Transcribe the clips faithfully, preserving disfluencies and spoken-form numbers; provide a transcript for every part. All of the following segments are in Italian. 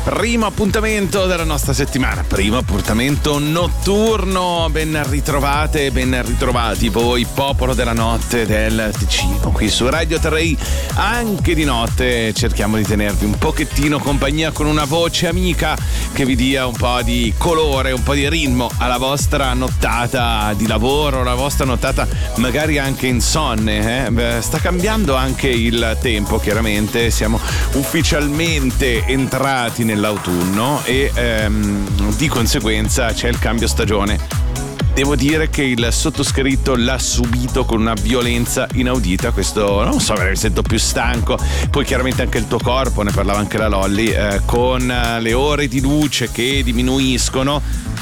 Primo appuntamento della nostra settimana, primo appuntamento notturno. Ben ritrovate, ben ritrovati voi, popolo della notte del Ticino, qui su Radio tre. Anche di notte cerchiamo di tenervi un pochettino compagnia con una voce amica che vi dia un po' di colore, un po' di ritmo alla vostra nottata di lavoro, la vostra nottata magari anche insonne. Eh? Beh, sta cambiando anche il tempo, chiaramente siamo ufficialmente entrati nell'autunno e ehm, di conseguenza c'è il cambio stagione. Devo dire che il sottoscritto l'ha subito con una violenza inaudita. Questo, non so, mi sento più stanco. Poi chiaramente anche il tuo corpo, ne parlava anche la Lolly, eh, con le ore di luce che diminuiscono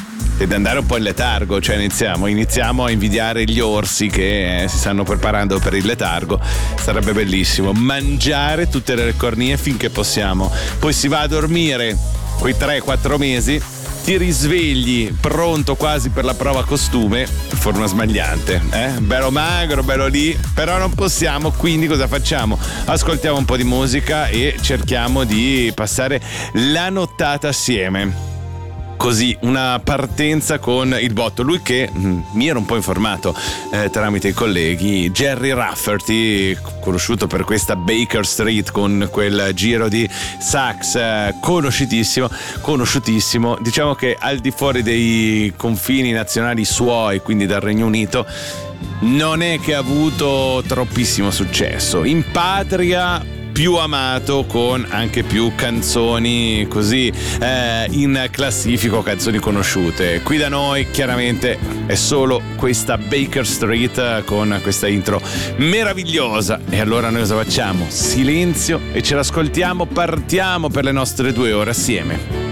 ed andare un po' in letargo. Cioè iniziamo, iniziamo a invidiare gli orsi che eh, si stanno preparando per il letargo. Sarebbe bellissimo mangiare tutte le cornie finché possiamo, poi si va a dormire quei tre quattro mesi, ti risvegli pronto quasi per la prova costume, forma smagliante, eh? Bello magro, bello lì, però non possiamo, quindi cosa facciamo? Ascoltiamo un po' di musica e cerchiamo di passare la nottata assieme. Così, una partenza con il botto. Lui che mh, mi era un po' informato eh, tramite i colleghi, Gerry Rafferty, conosciuto per questa Baker Street con quel giro di sax eh, conosciutissimo, conosciutissimo. Diciamo che al di fuori dei confini nazionali suoi, quindi dal Regno Unito, non è che ha avuto troppissimo successo. In patria più amato, con anche più canzoni così eh, in classifico, canzoni conosciute. Qui da noi chiaramente è solo questa Baker Street con questa intro meravigliosa. E allora noi cosa facciamo? Silenzio e ce l'ascoltiamo, partiamo per le nostre due ore assieme.